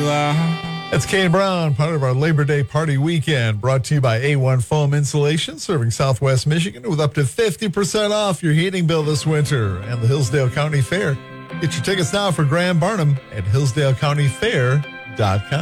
That's Kane Brown, part of our Labor Day party weekend, brought to you by A1 Foam Insulation, serving Southwest Michigan with up to 50% off your heating bill this winter, and the Hillsdale County Fair. Get your tickets now for Graham Barnum at hillsdalecountyfair.com.